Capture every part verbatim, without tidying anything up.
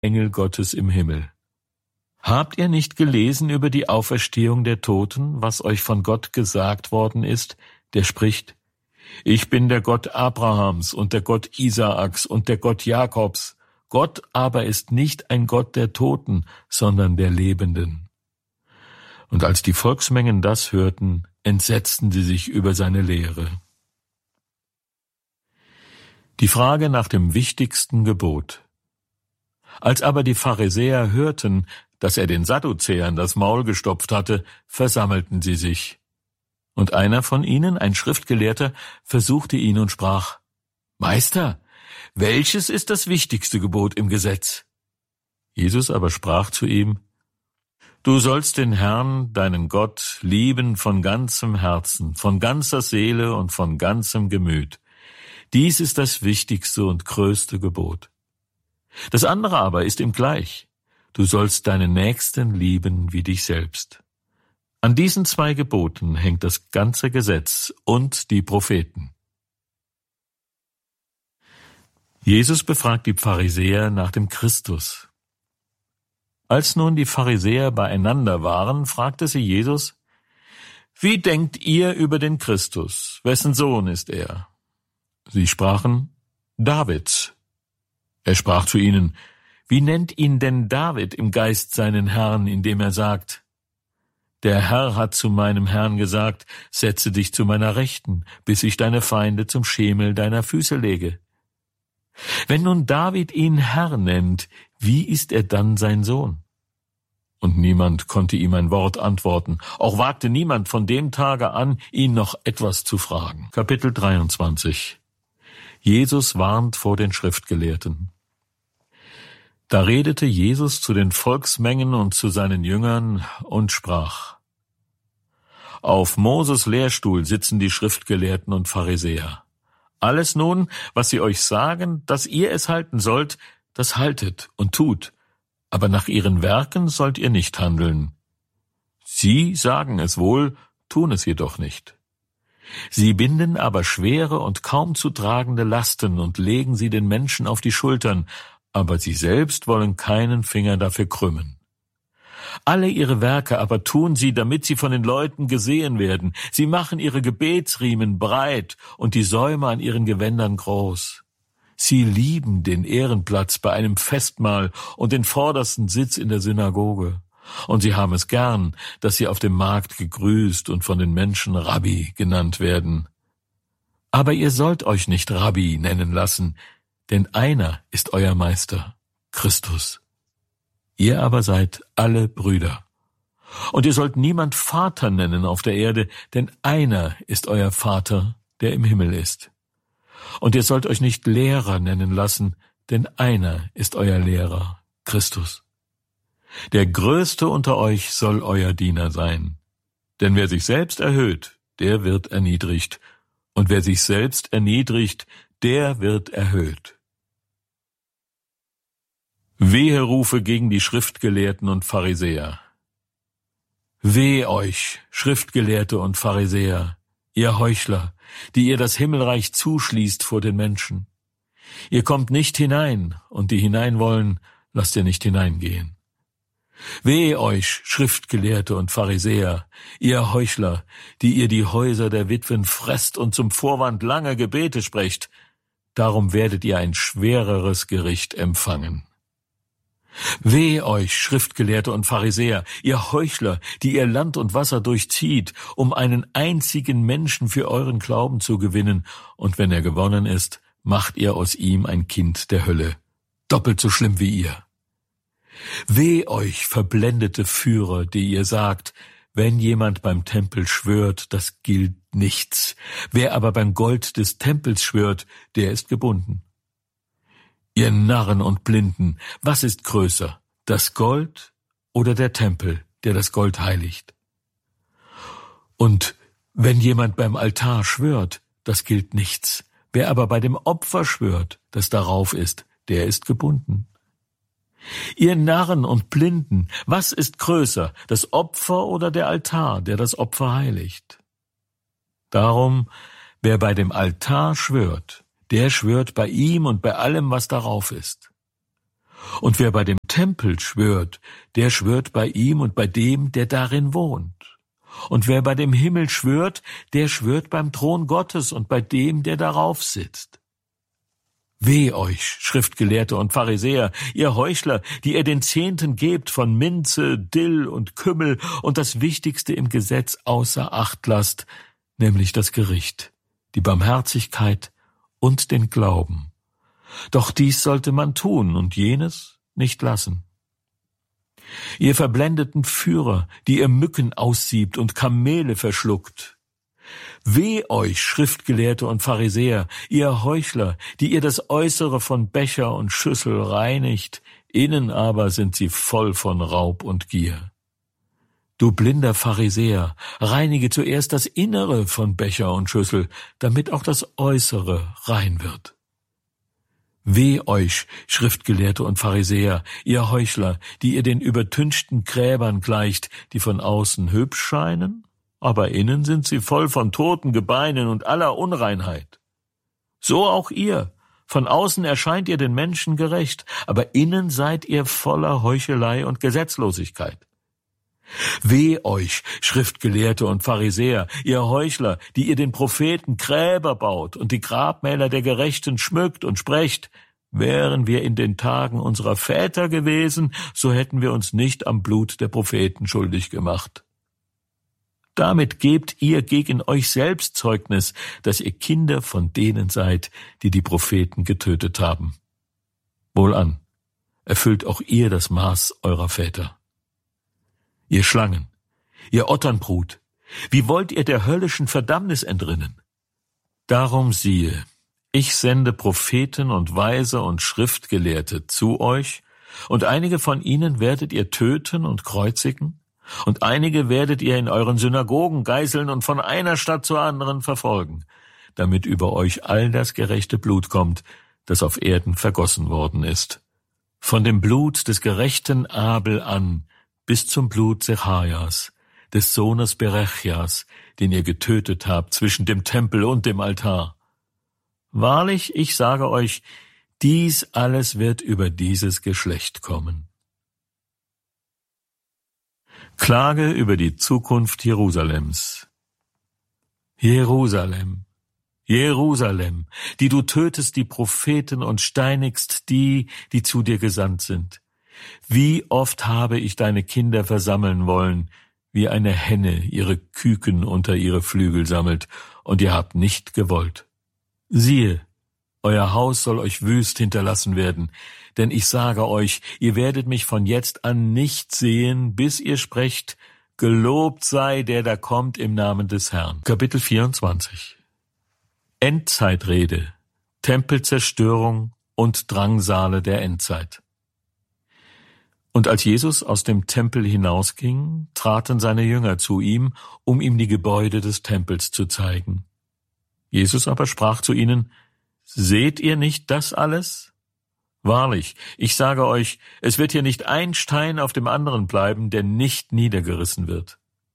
Engel Gottes im Himmel. Habt ihr nicht gelesen über die Auferstehung der Toten, was euch von Gott gesagt worden ist, der spricht: Ich bin der Gott Abrahams und der Gott Isaaks und der Gott Jakobs. Gott aber ist nicht ein Gott der Toten, sondern der Lebenden. Und als die Volksmengen das hörten, entsetzten sie sich über seine Lehre. Die Frage nach dem wichtigsten Gebot. Als aber die Pharisäer hörten, dass er den Sadduzäern das Maul gestopft hatte, versammelten sie sich. Und einer von ihnen, ein Schriftgelehrter, versuchte ihn und sprach: Meister, welches ist das wichtigste Gebot im Gesetz? Jesus aber sprach zu ihm: Du sollst den Herrn, deinen Gott, lieben von ganzem Herzen, von ganzer Seele und von ganzem Gemüt. Dies ist das wichtigste und größte Gebot. Das andere aber ist ihm gleich: Du sollst deinen Nächsten lieben wie dich selbst. An diesen zwei Geboten hängt das ganze Gesetz und die Propheten. Jesus befragt die Pharisäer nach dem Christus. Als nun die Pharisäer beieinander waren, fragte sie Jesus: Wie denkt ihr über den Christus? Wessen Sohn ist er? Sie sprachen: Davids. Er sprach zu ihnen: Wie nennt ihn denn David im Geist seinen Herrn, indem er sagt: Der Herr hat zu meinem Herrn gesagt, setze dich zu meiner Rechten, bis ich deine Feinde zum Schemel deiner Füße lege. Wenn nun David ihn Herr nennt, wie ist er dann sein Sohn? Und niemand konnte ihm ein Wort antworten, auch wagte niemand von dem Tage an, ihn noch etwas zu fragen. Kapitel dreiundzwanzig. Jesus warnt vor den Schriftgelehrten. Da redete Jesus zu den Volksmengen und zu seinen Jüngern und sprach: Auf Moses Lehrstuhl sitzen die Schriftgelehrten und Pharisäer. Alles nun, was sie euch sagen, dass ihr es halten sollt, das haltet und tut, aber nach ihren Werken sollt ihr nicht handeln. Sie sagen es wohl, tun es jedoch nicht. Sie binden aber schwere und kaum zu tragende Lasten und legen sie den Menschen auf die Schultern, aber sie selbst wollen keinen Finger dafür krümmen. Alle ihre Werke aber tun sie, damit sie von den Leuten gesehen werden. Sie machen ihre Gebetsriemen breit und die Säume an ihren Gewändern groß. Sie lieben den Ehrenplatz bei einem Festmahl und den vordersten Sitz in der Synagoge. Und sie haben es gern, dass sie auf dem Markt gegrüßt und von den Menschen Rabbi genannt werden. Aber ihr sollt euch nicht Rabbi nennen lassen, denn einer ist euer Meister, Christus. Ihr aber seid alle Brüder. Und ihr sollt niemand Vater nennen auf der Erde, denn einer ist euer Vater, der im Himmel ist. Und ihr sollt euch nicht Lehrer nennen lassen, denn einer ist euer Lehrer, Christus. Der Größte unter euch soll euer Diener sein. Denn wer sich selbst erhöht, der wird erniedrigt. Und wer sich selbst erniedrigt, der wird erhöht. Weherufe gegen die Schriftgelehrten und Pharisäer. Weh euch, Schriftgelehrte und Pharisäer, ihr Heuchler, die ihr das Himmelreich zuschließt vor den Menschen. Ihr kommt nicht hinein, und die hinein wollen, lasst ihr nicht hineingehen. Weh euch, Schriftgelehrte und Pharisäer, ihr Heuchler, die ihr die Häuser der Witwen fresst und zum Vorwand langer Gebete sprecht, darum werdet ihr ein schwereres Gericht empfangen. Weh euch, Schriftgelehrte und Pharisäer, ihr Heuchler, die ihr Land und Wasser durchzieht, um einen einzigen Menschen für euren Glauben zu gewinnen, und wenn er gewonnen ist, macht ihr aus ihm ein Kind der Hölle, doppelt so schlimm wie ihr. Weh euch, verblendete Führer, die ihr sagt, wenn jemand beim Tempel schwört, das gilt nichts. Wer aber beim Gold des Tempels schwört, der ist gebunden. Ihr Narren und Blinden, was ist größer, das Gold oder der Tempel, der das Gold heiligt? Und wenn jemand beim Altar schwört, das gilt nichts. Wer aber bei dem Opfer schwört, das darauf ist, der ist gebunden. Ihr Narren und Blinden, was ist größer, das Opfer oder der Altar, der das Opfer heiligt? Darum, wer bei dem Altar schwört, der schwört bei ihm und bei allem, was darauf ist. Und wer bei dem Tempel schwört, der schwört bei ihm und bei dem, der darin wohnt. Und wer bei dem Himmel schwört, der schwört beim Thron Gottes und bei dem, der darauf sitzt. Weh euch, Schriftgelehrte und Pharisäer, ihr Heuchler, die ihr den Zehnten gebt von Minze, Dill und Kümmel und das Wichtigste im Gesetz außer Acht lasst, nämlich das Gericht, die Barmherzigkeit und den Glauben. Doch dies sollte man tun und jenes nicht lassen. Ihr verblendeten Führer, die ihr Mücken aussiebt und Kamele verschluckt. Weh euch, Schriftgelehrte und Pharisäer, ihr Heuchler, die ihr das Äußere von Becher und Schüssel reinigt, innen aber sind sie voll von Raub und Gier. Du blinder Pharisäer, reinige zuerst das Innere von Becher und Schüssel, damit auch das Äußere rein wird. Weh euch, Schriftgelehrte und Pharisäer, ihr Heuchler, die ihr den übertünchten Gräbern gleicht, die von außen hübsch scheinen, aber innen sind sie voll von toten Gebeinen und aller Unreinheit. So auch ihr, von außen erscheint ihr den Menschen gerecht, aber innen seid ihr voller Heuchelei und Gesetzlosigkeit. Weh euch, Schriftgelehrte und Pharisäer, ihr Heuchler, die ihr den Propheten Gräber baut und die Grabmäler der Gerechten schmückt und sprecht, wären wir in den Tagen unserer Väter gewesen, so hätten wir uns nicht am Blut der Propheten schuldig gemacht. Damit gebt ihr gegen euch selbst Zeugnis, dass ihr Kinder von denen seid, die die Propheten getötet haben. Wohlan, erfüllt auch ihr das Maß eurer Väter. Ihr Schlangen, ihr Otternbrut, wie wollt ihr der höllischen Verdammnis entrinnen? Darum siehe, ich sende Propheten und Weise und Schriftgelehrte zu euch, und einige von ihnen werdet ihr töten und kreuzigen, und einige werdet ihr in euren Synagogen geißeln und von einer Stadt zur anderen verfolgen, damit über euch all das gerechte Blut kommt, das auf Erden vergossen worden ist. Von dem Blut des gerechten Abel an bis zum Blut Zecharias, des Sohnes Berechias, den ihr getötet habt zwischen dem Tempel und dem Altar. Wahrlich, ich sage euch, dies alles wird über dieses Geschlecht kommen. Klage über die Zukunft Jerusalems. Jerusalem, Jerusalem, die du tötest die Propheten und steinigst die, die zu dir gesandt sind. Wie oft habe ich deine Kinder versammeln wollen, wie eine Henne ihre Küken unter ihre Flügel sammelt, und ihr habt nicht gewollt. Siehe, euer Haus soll euch wüst hinterlassen werden, denn ich sage euch, ihr werdet mich von jetzt an nicht sehen, bis ihr sprecht, gelobt sei der da kommt im Namen des Herrn. Kapitel vierundzwanzig. Endzeitrede, Tempelzerstörung und Drangsale der Endzeit. Und als Jesus aus dem Tempel hinausging, traten seine Jünger zu ihm, um ihm die Gebäude des Tempels zu zeigen. Jesus aber sprach zu ihnen, seht ihr nicht das alles? Wahrlich, ich sage euch, es wird hier nicht ein Stein auf dem anderen bleiben, der nicht niedergerissen wird.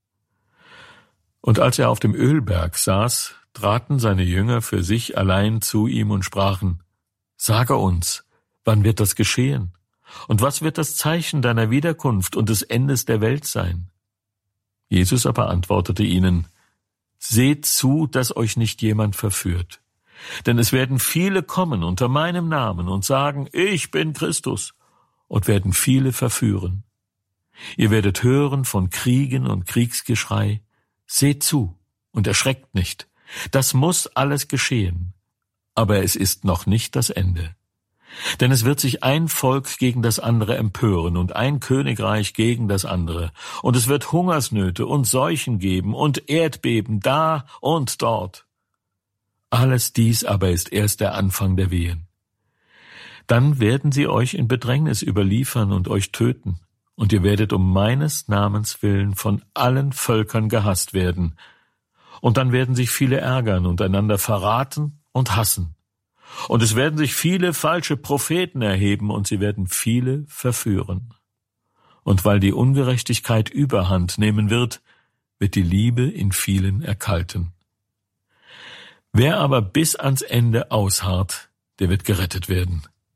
Und als er auf dem Ölberg saß, traten seine Jünger für sich allein zu ihm und sprachen, sage uns, wann wird das geschehen? Und was wird das Zeichen deiner Wiederkunft und des Endes der Welt sein? Jesus aber antwortete ihnen, seht zu, dass euch nicht jemand verführt. Denn es werden viele kommen unter meinem Namen und sagen, ich bin Christus, und werden viele verführen. Ihr werdet hören von Kriegen und Kriegsgeschrei. Seht zu und erschreckt nicht. Das muss alles geschehen. Aber es ist noch nicht das Ende. Denn es wird sich ein Volk gegen das andere empören und ein Königreich gegen das andere. Und es wird Hungersnöte und Seuchen geben und Erdbeben da und dort. Alles dies aber ist erst der Anfang der Wehen. Dann werden sie euch in Bedrängnis überliefern und euch töten. Und ihr werdet um meines Namens willen von allen Völkern gehasst werden. Und dann werden sich viele ärgern und einander verraten und hassen. Und es werden sich viele falsche Propheten erheben, und sie werden viele verführen. Und weil die Ungerechtigkeit Überhand nehmen wird, wird die Liebe in vielen erkalten. Wer aber bis ans Ende ausharrt, der wird gerettet werden.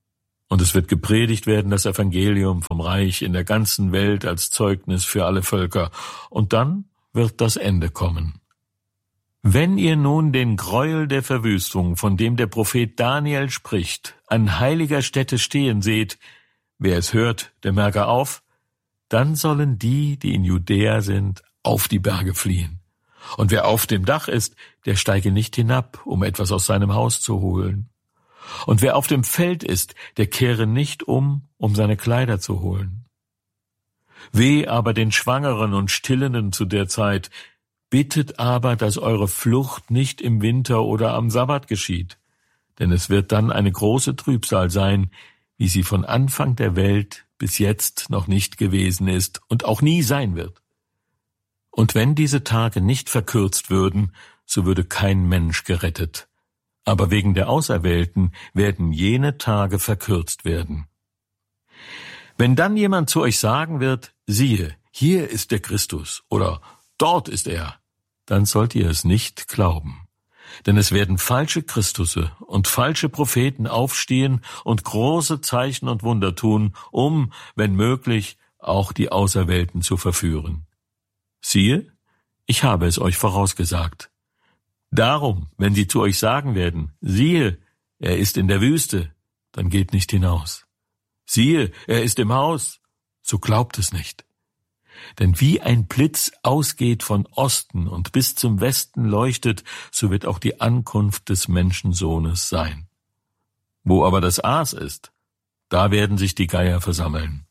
Und es wird gepredigt werden, das Evangelium vom Reich in der ganzen Welt als Zeugnis für alle Völker. Und dann wird das Ende kommen. Wenn ihr nun den Gräuel der Verwüstung, von dem der Prophet Daniel spricht, an heiliger Stätte stehen seht, wer es hört, der merke auf, dann sollen die, die in Judäa sind, auf die Berge fliehen. Und wer auf dem Dach ist, der steige nicht hinab, um etwas aus seinem Haus zu holen. Und wer auf dem Feld ist, der kehre nicht um, um seine Kleider zu holen. Weh aber den Schwangeren und Stillenden zu der Zeit, bittet aber, dass eure Flucht nicht im Winter oder am Sabbat geschieht, denn es wird dann eine große Trübsal sein, wie sie von Anfang der Welt bis jetzt noch nicht gewesen ist und auch nie sein wird. Und wenn diese Tage nicht verkürzt würden, so würde kein Mensch gerettet. Aber wegen der Auserwählten werden jene Tage verkürzt werden. Wenn dann jemand zu euch sagen wird, siehe, hier ist der Christus oder dort ist er, dann sollt ihr es nicht glauben. Denn es werden falsche Christusse und falsche Propheten aufstehen und große Zeichen und Wunder tun, um, wenn möglich, auch die Auserwählten zu verführen. Siehe, ich habe es euch vorausgesagt. Darum, wenn sie zu euch sagen werden, siehe, er ist in der Wüste, dann geht nicht hinaus. Siehe, er ist im Haus, so glaubt es nicht. Denn wie ein Blitz ausgeht von Osten und bis zum Westen leuchtet, so wird auch die Ankunft des Menschensohnes sein. Wo aber das Aas ist, da werden sich die Geier versammeln.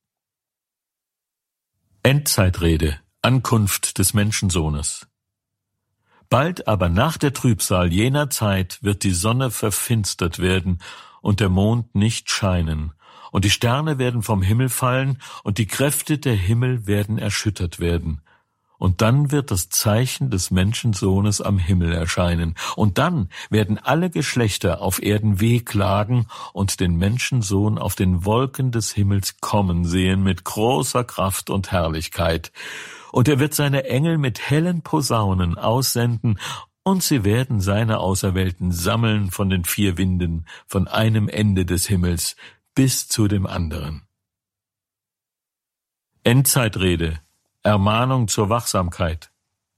Endzeitrede, Ankunft des Menschensohnes. Bald aber nach der Trübsal jener Zeit wird die Sonne verfinstert werden und der Mond nicht scheinen, und die Sterne werden vom Himmel fallen, und die Kräfte der Himmel werden erschüttert werden. Und dann wird das Zeichen des Menschensohnes am Himmel erscheinen. Und dann werden alle Geschlechter auf Erden wehklagen und den Menschensohn auf den Wolken des Himmels kommen sehen mit großer Kraft und Herrlichkeit. Und er wird seine Engel mit hellen Posaunen aussenden, und sie werden seine Auserwählten sammeln von den vier Winden, von einem Ende des Himmels bis zu dem anderen. Endzeitrede, Ermahnung zur Wachsamkeit.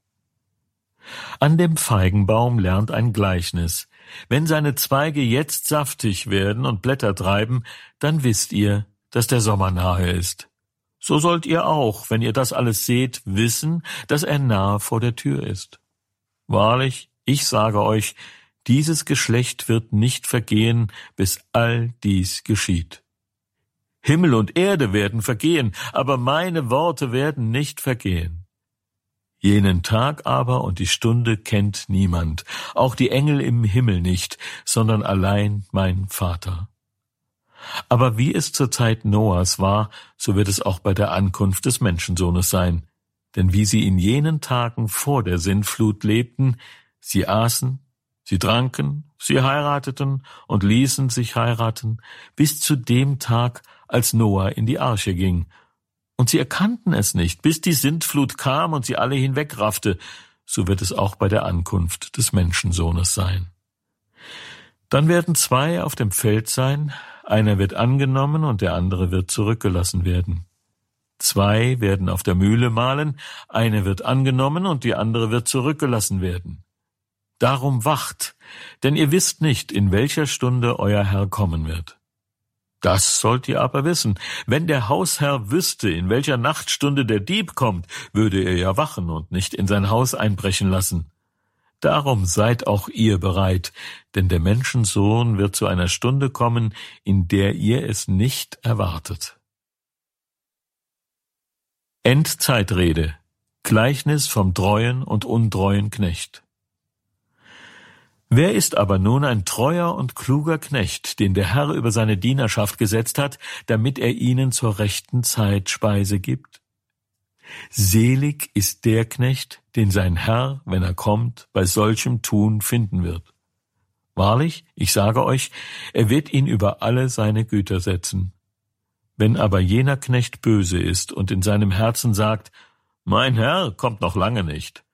An dem Feigenbaum lernt ein Gleichnis. Wenn seine Zweige jetzt saftig werden und Blätter treiben, dann wisst ihr, dass der Sommer nahe ist. So sollt ihr auch, wenn ihr das alles seht, wissen, dass er nahe vor der Tür ist. Wahrlich, ich sage euch, dieses Geschlecht wird nicht vergehen, bis all dies geschieht. Himmel und Erde werden vergehen, aber meine Worte werden nicht vergehen. Jenen Tag aber und die Stunde kennt niemand, auch die Engel im Himmel nicht, sondern allein mein Vater. Aber wie es zur Zeit Noahs war, so wird es auch bei der Ankunft des Menschensohnes sein. Denn wie sie in jenen Tagen vor der Sintflut lebten, sie aßen, sie tranken, sie heirateten und ließen sich heiraten, bis zu dem Tag, als Noah in die Arche ging. Und sie erkannten es nicht, bis die Sintflut kam und sie alle hinwegraffte, so wird es auch bei der Ankunft des Menschensohnes sein. Dann werden zwei auf dem Feld sein, einer wird angenommen und der andere wird zurückgelassen werden. Zwei werden auf der Mühle mahlen, eine wird angenommen und die andere wird zurückgelassen werden. Darum wacht, denn ihr wisst nicht, in welcher Stunde euer Herr kommen wird. Das sollt ihr aber wissen. Wenn der Hausherr wüsste, in welcher Nachtstunde der Dieb kommt, würde er ja wachen und nicht in sein Haus einbrechen lassen. Darum seid auch ihr bereit, denn der Menschensohn wird zu einer Stunde kommen, in der ihr es nicht erwartet. Endzeitrede, Gleichnis vom treuen und untreuen Knecht. Wer ist aber nun ein treuer und kluger Knecht, den der Herr über seine Dienerschaft gesetzt hat, damit er ihnen zur rechten Zeit Speise gibt? Selig ist der Knecht, den sein Herr, wenn er kommt, bei solchem Tun finden wird. Wahrlich, ich sage euch, er wird ihn über alle seine Güter setzen. Wenn aber jener Knecht böse ist und in seinem Herzen sagt, mein Herr kommt noch lange nicht,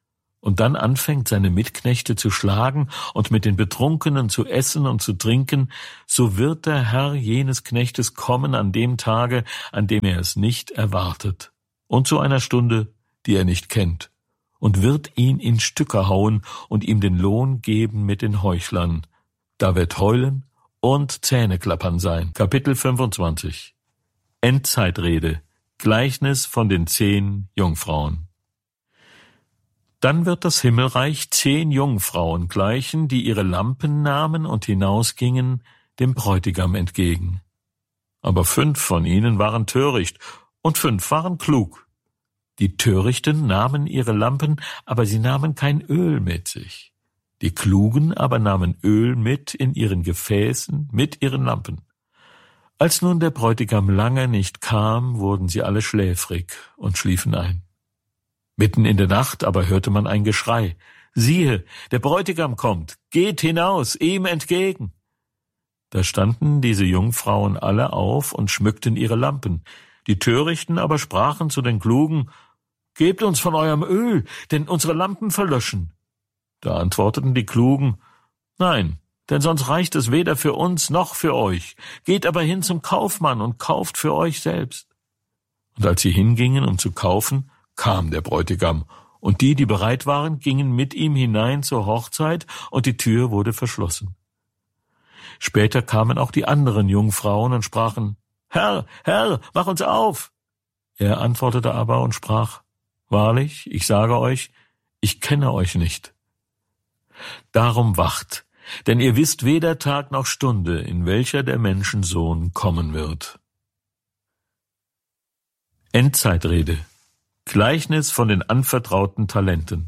und dann anfängt, seine Mitknechte zu schlagen und mit den Betrunkenen zu essen und zu trinken, so wird der Herr jenes Knechtes kommen an dem Tage, an dem er es nicht erwartet, und zu einer Stunde, die er nicht kennt, und wird ihn in Stücke hauen und ihm den Lohn geben mit den Heuchlern. Da wird Heulen und Zähneklappern sein. Kapitel fünfundzwanzig. Endzeitrede. Gleichnis von den zehn Jungfrauen. Dann wird das Himmelreich zehn Jungfrauen gleichen, die ihre Lampen nahmen und hinausgingen dem Bräutigam entgegen. Aber fünf von ihnen waren töricht und fünf waren klug. Die Törichten nahmen ihre Lampen, aber sie nahmen kein Öl mit sich. Die Klugen aber nahmen Öl mit in ihren Gefäßen mit ihren Lampen. Als nun der Bräutigam lange nicht kam, wurden sie alle schläfrig und schliefen ein. Mitten in der Nacht aber hörte man ein Geschrei. Siehe, der Bräutigam kommt, geht hinaus, ihm entgegen. Da standen diese Jungfrauen alle auf und schmückten ihre Lampen. Die Törichten aber sprachen zu den Klugen, Gebt uns von eurem Öl, denn unsere Lampen verlöschen. Da antworteten die Klugen, Nein, denn sonst reicht es weder für uns noch für euch. Geht aber hin zum Kaufmann und kauft für euch selbst. Und als sie hingingen, um zu kaufen, kam der Bräutigam, und die, die bereit waren, gingen mit ihm hinein zur Hochzeit, und die Tür wurde verschlossen. Später kamen auch die anderen Jungfrauen und sprachen, Herr, Herr, mach uns auf! Er antwortete aber und sprach, Wahrlich, ich sage euch, ich kenne euch nicht. Darum wacht, denn ihr wisst weder Tag noch Stunde, in welcher der Menschensohn kommen wird. Endzeitrede. Gleichnis von den anvertrauten Talenten.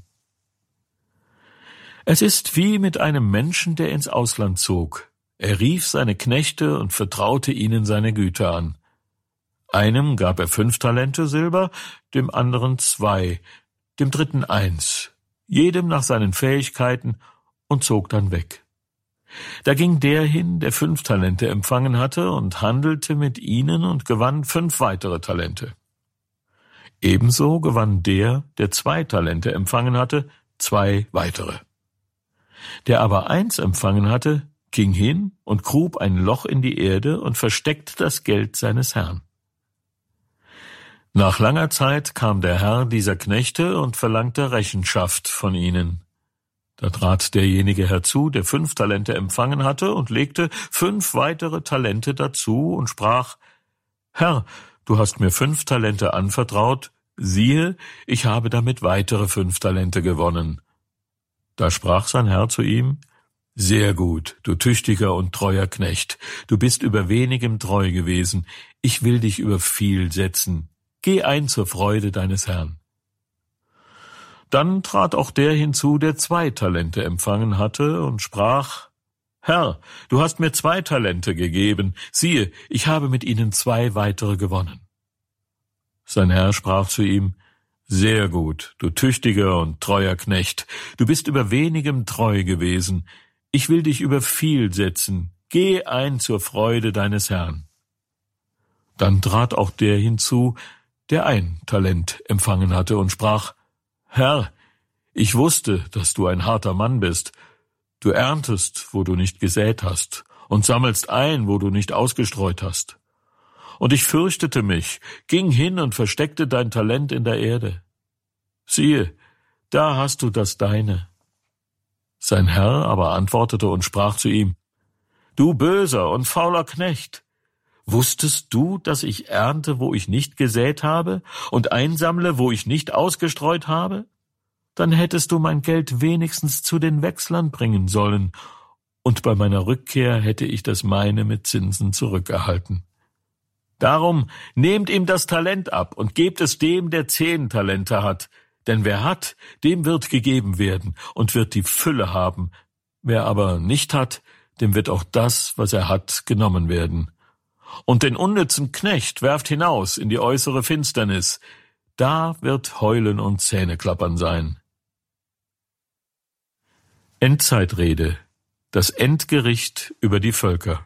Es ist wie mit einem Menschen, der ins Ausland zog. Er rief seine Knechte und vertraute ihnen seine Güter an. Einem gab er fünf Talente Silber, dem anderen zwei, dem dritten eins, jedem nach seinen Fähigkeiten, und zog dann weg. Da ging der hin, der fünf Talente empfangen hatte, und handelte mit ihnen und gewann fünf weitere Talente. Ebenso gewann der, der zwei Talente empfangen hatte, zwei weitere. Der aber eins empfangen hatte, ging hin und grub ein Loch in die Erde und versteckte das Geld seines Herrn. Nach langer Zeit kam der Herr dieser Knechte und verlangte Rechenschaft von ihnen. Da trat derjenige herzu, der fünf Talente empfangen hatte, und legte fünf weitere Talente dazu und sprach, Herr, du hast mir fünf Talente anvertraut, siehe, ich habe damit weitere fünf Talente gewonnen. Da sprach sein Herr zu ihm, Sehr gut, du tüchtiger und treuer Knecht, du bist über wenigem treu gewesen, ich will dich über viel setzen. Geh ein zur Freude deines Herrn. Dann trat auch der hinzu, der zwei Talente empfangen hatte, und sprach, Herr, du hast mir zwei Talente gegeben, siehe, ich habe mit ihnen zwei weitere gewonnen. Sein Herr sprach zu ihm, Sehr gut, du tüchtiger und treuer Knecht, du bist über wenigem treu gewesen, ich will dich über viel setzen, geh ein zur Freude deines Herrn. Dann trat auch der hinzu, der ein Talent empfangen hatte, und sprach, Herr, ich wusste, dass du ein harter Mann bist. Du erntest, wo du nicht gesät hast, und sammelst ein, wo du nicht ausgestreut hast. Und ich fürchtete mich, ging hin und versteckte dein Talent in der Erde. Siehe, da hast du das Deine. Sein Herr aber antwortete und sprach zu ihm, Du böser und fauler Knecht, wusstest du, dass ich ernte, wo ich nicht gesät habe, und einsammle, wo ich nicht ausgestreut habe? Dann hättest du mein Geld wenigstens zu den Wechslern bringen sollen, und bei meiner Rückkehr hätte ich das meine mit Zinsen zurückerhalten. Darum nehmt ihm das Talent ab und gebt es dem, der zehn Talente hat, denn wer hat, dem wird gegeben werden und wird die Fülle haben. Wer aber nicht hat, dem wird auch das, was er hat, genommen werden. Und den unnützen Knecht werft hinaus in die äußere Finsternis. Da wird Heulen und Zähneklappern sein. Endzeitrede. Das Endgericht über die Völker.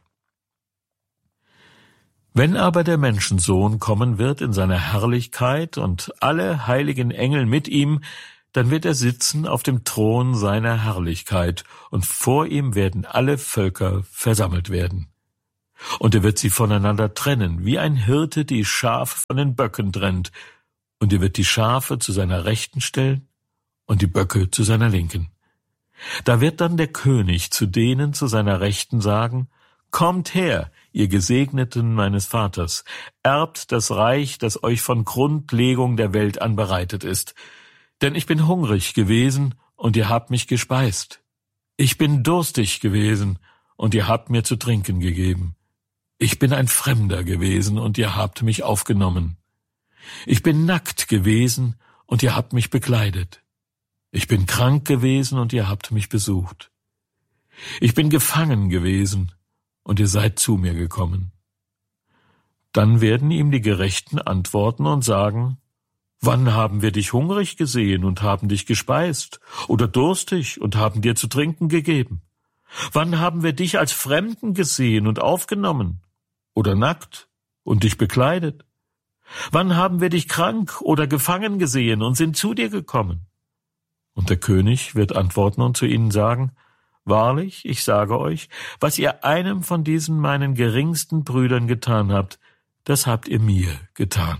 Wenn aber der Menschensohn kommen wird in seiner Herrlichkeit und alle heiligen Engel mit ihm, Dann wird er sitzen auf dem Thron seiner Herrlichkeit, und vor ihm werden alle Völker versammelt werden. Und er wird sie voneinander trennen, wie ein Hirte die Schafe von den Böcken trennt, und er wird die Schafe zu seiner Rechten stellen und die Böcke zu seiner Linken. Da wird dann der König zu denen zu seiner Rechten sagen: Kommt her, ihr Gesegneten meines Vaters, erbt das Reich, das euch von Grundlegung der Welt an bereitet ist. Denn ich bin hungrig gewesen, und ihr habt mich gespeist. Ich bin durstig gewesen, und ihr habt mir zu trinken gegeben. Ich bin ein Fremder gewesen, und ihr habt mich aufgenommen. Ich bin nackt gewesen, und ihr habt mich bekleidet. Ich bin krank gewesen, und ihr habt mich besucht. Ich bin gefangen gewesen, und ihr seid zu mir gekommen. Dann werden ihm die Gerechten antworten und sagen: Wann haben wir dich hungrig gesehen und haben dich gespeist, oder durstig und haben dir zu trinken gegeben? Wann haben wir dich als Fremden gesehen und aufgenommen, oder nackt und dich bekleidet? Wann haben wir dich krank oder gefangen gesehen und sind zu dir gekommen? Und der König wird antworten und zu ihnen sagen: Wahrlich, ich sage euch, was ihr einem von diesen meinen geringsten Brüdern getan habt, das habt ihr mir getan.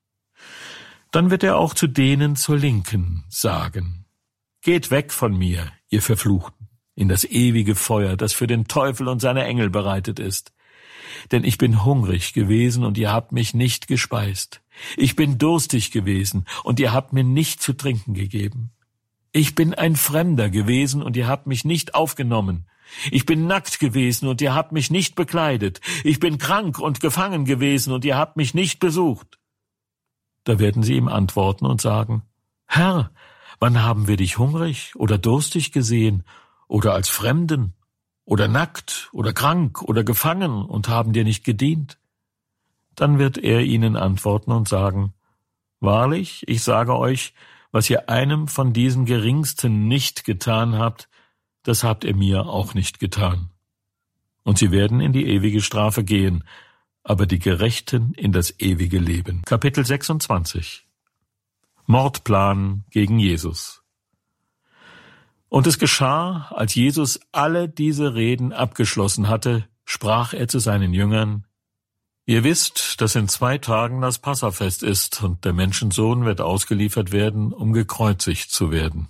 Dann wird er auch zu denen zur Linken sagen: Geht weg von mir, ihr Verfluchten, in das ewige Feuer, das für den Teufel und seine Engel bereitet ist. Denn ich bin hungrig gewesen, und ihr habt mich nicht gespeist. Ich bin durstig gewesen, und ihr habt mir nicht zu trinken gegeben. Ich bin ein Fremder gewesen, und ihr habt mich nicht aufgenommen. Ich bin nackt gewesen, und ihr habt mich nicht bekleidet. Ich bin krank und gefangen gewesen, und ihr habt mich nicht besucht. Da werden sie ihm antworten und sagen: Herr, wann haben wir dich hungrig oder durstig gesehen, oder als Fremden, oder nackt, oder krank, oder gefangen, und haben dir nicht gedient? Dann wird er ihnen antworten und sagen: Wahrlich, ich sage euch, was ihr einem von diesen Geringsten nicht getan habt, das habt ihr mir auch nicht getan. Und sie werden in die ewige Strafe gehen, aber die Gerechten in das ewige Leben. Kapitel sechsundzwanzig. Mordplan gegen Jesus. Und es geschah, als Jesus alle diese Reden abgeschlossen hatte, sprach er zu seinen Jüngern: Ihr wisst, dass in zwei Tagen das Passafest ist, und der Menschensohn wird ausgeliefert werden, um gekreuzigt zu werden.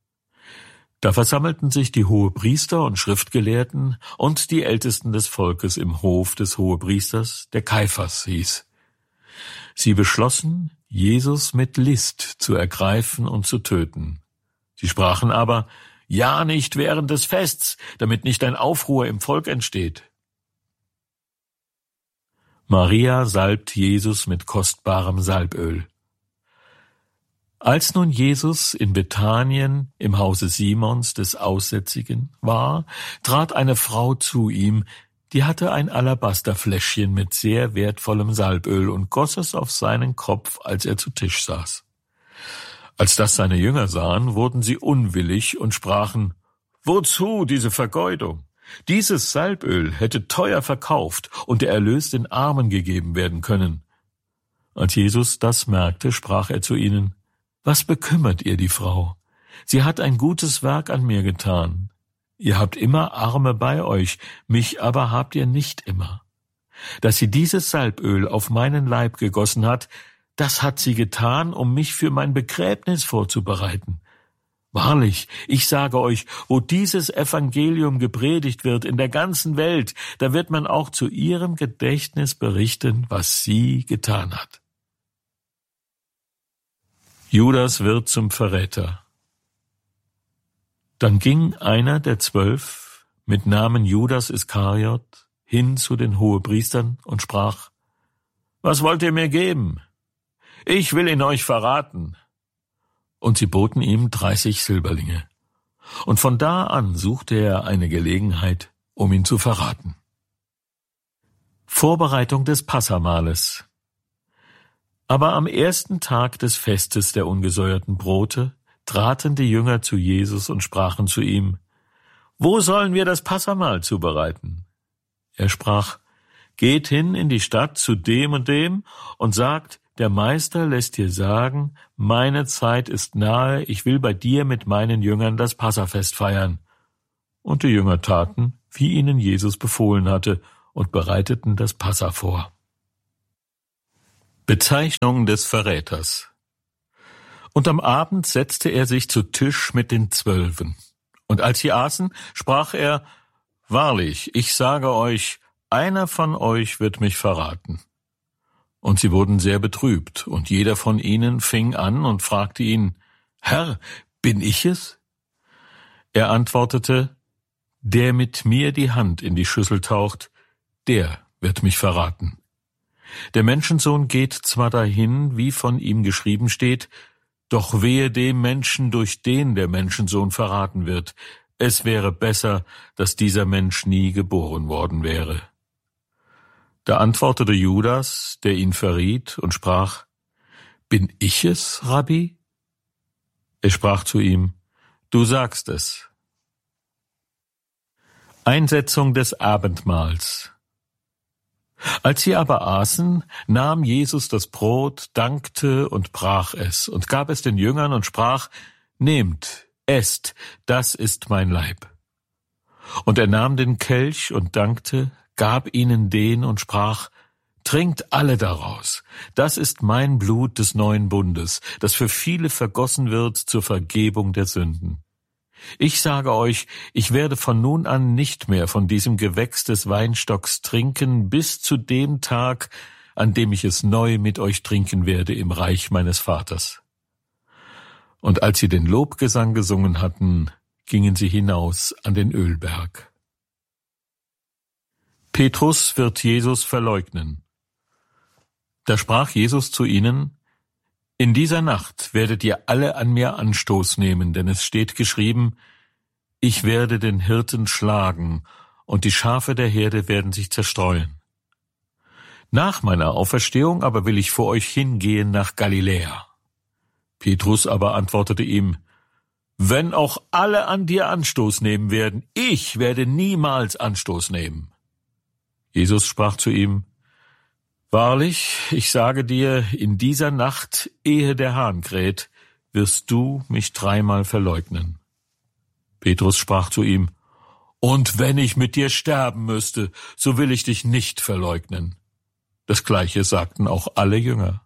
Da versammelten sich die Hohepriester und Schriftgelehrten und die Ältesten des Volkes im Hof des Hohepriesters, der Kaiphas hieß. Sie beschlossen, Jesus mit List zu ergreifen und zu töten. Sie sprachen aber: Ja, nicht während des Fests, damit nicht ein Aufruhr im Volk entsteht. Maria salbt Jesus mit kostbarem Salböl. Als nun Jesus in Bethanien im Hause Simons des Aussätzigen war, trat eine Frau zu ihm, die hatte ein Alabasterfläschchen mit sehr wertvollem Salböl und goss es auf seinen Kopf, als er zu Tisch saß. Als das seine Jünger sahen, wurden sie unwillig und sprachen: Wozu diese Vergeudung? Dieses Salböl hätte teuer verkauft und der Erlös den Armen gegeben werden können. Als Jesus das merkte, sprach er zu ihnen: Was bekümmert ihr die Frau? Sie hat ein gutes Werk an mir getan. Ihr habt immer Arme bei euch, mich aber habt ihr nicht immer. Dass sie dieses Salböl auf meinen Leib gegossen hat, das hat sie getan, um mich für mein Begräbnis vorzubereiten. Wahrlich, ich sage euch, wo dieses Evangelium gepredigt wird in der ganzen Welt, da wird man auch zu ihrem Gedächtnis berichten, was sie getan hat. Judas wird zum Verräter. Dann ging einer der Zwölf mit Namen Judas Iskariot hin zu den Hohepriestern und sprach: Was wollt ihr mir geben? Ich will ihn euch verraten. Und sie boten ihm dreißig Silberlinge. Und von da an suchte er eine Gelegenheit, um ihn zu verraten. Vorbereitung des Passamahles. Aber am ersten Tag des Festes der ungesäuerten Brote traten die Jünger zu Jesus und sprachen zu ihm: Wo sollen wir das Passamahl zubereiten? Er sprach: Geht hin in die Stadt zu dem und dem und sagt: der Meister lässt dir sagen, meine Zeit ist nahe, ich will bei dir mit meinen Jüngern das Passafest feiern. Und die Jünger taten, wie ihnen Jesus befohlen hatte, und bereiteten das Passa vor. Bezeichnung des Verräters. Und am Abend setzte er sich zu Tisch mit den Zwölfen. Und als sie aßen, sprach er, Wahrlich, ich sage euch, einer von euch wird mich verraten. Und sie wurden sehr betrübt, und jeder von ihnen fing an und fragte ihn, Herr, bin ich es? Er antwortete, der mit mir die Hand in die Schüssel taucht, der wird mich verraten. Der Menschensohn geht zwar dahin, wie von ihm geschrieben steht, doch wehe dem Menschen, durch den der Menschensohn verraten wird. Es wäre besser, dass dieser Mensch nie geboren worden wäre. Da antwortete Judas, der ihn verriet, und sprach, Bin ich es, Rabbi? Er sprach zu ihm, Du sagst es. Einsetzung des Abendmahls. Als sie aber aßen, nahm Jesus das Brot, dankte und brach es und gab es den Jüngern und sprach, Nehmt, esst, das ist mein Leib. Und er nahm den Kelch und dankte, gab ihnen den und sprach, Trinkt alle daraus, das ist mein Blut des neuen Bundes, das für viele vergossen wird zur Vergebung der Sünden. Ich sage euch, ich werde von nun an nicht mehr von diesem Gewächs des Weinstocks trinken, bis zu dem Tag, an dem ich es neu mit euch trinken werde im Reich meines Vaters. Und als sie den Lobgesang gesungen hatten, gingen sie hinaus an den Ölberg. Petrus wird Jesus verleugnen. Da sprach Jesus zu ihnen, In dieser Nacht werdet ihr alle an mir Anstoß nehmen, denn es steht geschrieben, ich werde den Hirten schlagen, und die Schafe der Herde werden sich zerstreuen. Nach meiner Auferstehung aber will ich vor euch hingehen nach Galiläa. Petrus aber antwortete ihm, Wenn auch alle an dir Anstoß nehmen werden, ich werde niemals Anstoß nehmen. Jesus sprach zu ihm, Wahrlich, ich sage dir, in dieser Nacht, ehe der Hahn kräht, wirst du mich dreimal verleugnen. Petrus sprach zu ihm, Und wenn ich mit dir sterben müsste, so will ich dich nicht verleugnen. Das Gleiche sagten auch alle Jünger.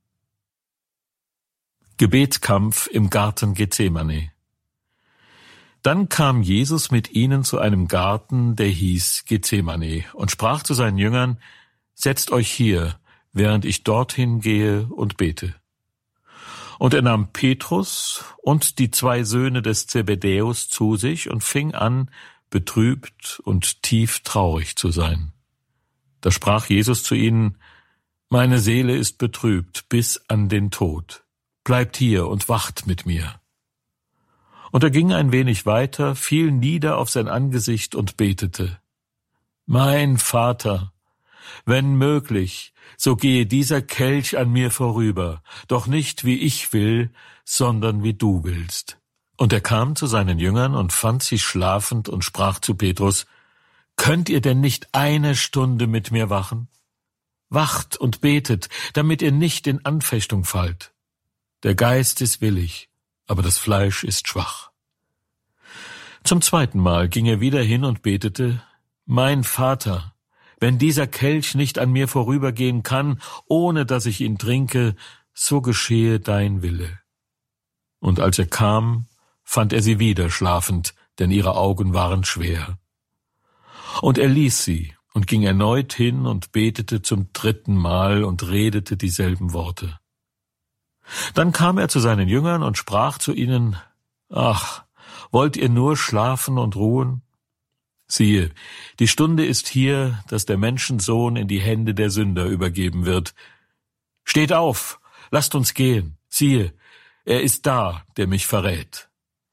Gebetskampf im Garten Gethsemane. Dann kam Jesus mit ihnen zu einem Garten, der hieß Gethsemane, und sprach zu seinen Jüngern, Setzt euch hier, während ich dorthin gehe und bete. Und er nahm Petrus und die zwei Söhne des Zebedäus zu sich und fing an, betrübt und tief traurig zu sein. Da sprach Jesus zu ihnen, Meine Seele ist betrübt bis an den Tod. Bleibt hier und wacht mit mir. Und er ging ein wenig weiter, fiel nieder auf sein Angesicht und betete, Mein Vater, wenn möglich, so gehe dieser Kelch an mir vorüber, doch nicht wie ich will, sondern wie du willst. Und er kam zu seinen Jüngern und fand sie schlafend und sprach zu Petrus, Könnt ihr denn nicht eine Stunde mit mir wachen? Wacht und betet, damit ihr nicht in Anfechtung fallt. Der Geist ist willig, aber das Fleisch ist schwach. Zum zweiten Mal ging er wieder hin und betete, Mein Vater, wenn dieser Kelch nicht an mir vorübergehen kann, ohne dass ich ihn trinke, so geschehe dein Wille. Und als er kam, fand er sie wieder schlafend, denn ihre Augen waren schwer. Und er ließ sie und ging erneut hin und betete zum dritten Mal und redete dieselben Worte. Dann kam er zu seinen Jüngern und sprach zu ihnen, Ach, wollt ihr nur schlafen und ruhen? Siehe, die Stunde ist hier, dass der Menschensohn in die Hände der Sünder übergeben wird. Steht auf, lasst uns gehen. Siehe, er ist da, der mich verrät.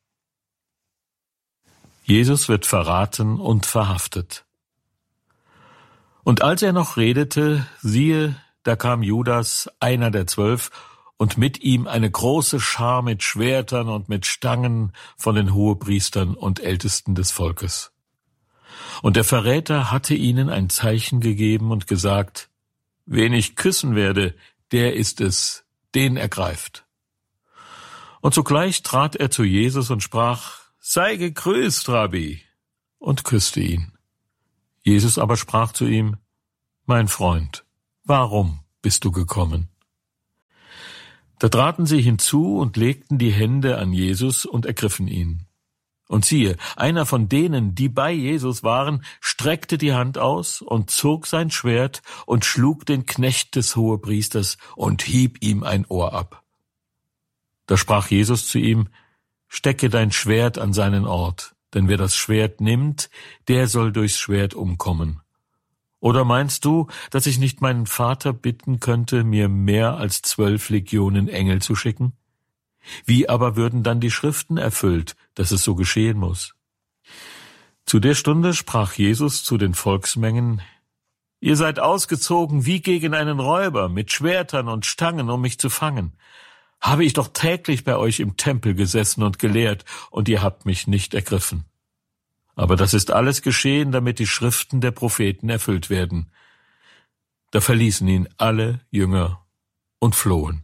Jesus wird verraten und verhaftet. Und als er noch redete, siehe, da kam Judas, einer der Zwölf, und mit ihm eine große Schar mit Schwertern und mit Stangen von den Hohepriestern und Ältesten des Volkes. Und der Verräter hatte ihnen ein Zeichen gegeben und gesagt, wen ich küssen werde, der ist es, den ergreift. Und sogleich trat er zu Jesus und sprach, sei gegrüßt, Rabbi, und küsste ihn. Jesus aber sprach zu ihm, mein Freund, warum bist du gekommen? Da traten sie hinzu und legten die Hände an Jesus und ergriffen ihn. Und siehe, einer von denen, die bei Jesus waren, streckte die Hand aus und zog sein Schwert und schlug den Knecht des Hohepriesters und hieb ihm ein Ohr ab. Da sprach Jesus zu ihm, stecke dein Schwert an seinen Ort, denn wer das Schwert nimmt, der soll durchs Schwert umkommen. Oder meinst du, dass ich nicht meinen Vater bitten könnte, mir mehr als zwölf Legionen Engel zu schicken? Wie aber würden dann die Schriften erfüllt, dass es so geschehen muss? Zu der Stunde sprach Jesus zu den Volksmengen, ihr seid ausgezogen wie gegen einen Räuber, mit Schwertern und Stangen, um mich zu fangen. Habe ich doch täglich bei euch im Tempel gesessen und gelehrt, und ihr habt mich nicht ergriffen. Aber das ist alles geschehen, damit die Schriften der Propheten erfüllt werden. Da verließen ihn alle Jünger und flohen.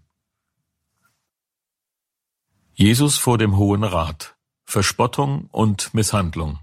Jesus vor dem Hohen Rat, Verspottung und Misshandlung.